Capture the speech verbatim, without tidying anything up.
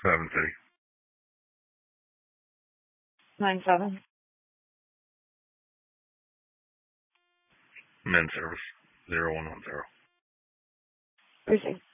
Seven City. Nine seven. Men's service. Zero one one zero. Received.